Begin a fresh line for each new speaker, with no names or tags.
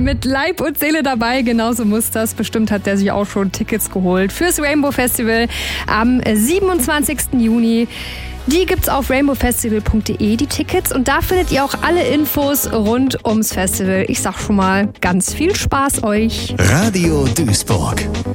mit Leib und Seele dabei. Genauso muss das. Bestimmt hat der sich auch schon Tickets geholt fürs Rainbow Festival am 27. Juni. Die gibt's auf rainbowfestival.de, die Tickets. Und da findet ihr auch alle Infos rund ums Festival. Ich sag schon mal, ganz viel Spaß euch.
Radio Duisburg.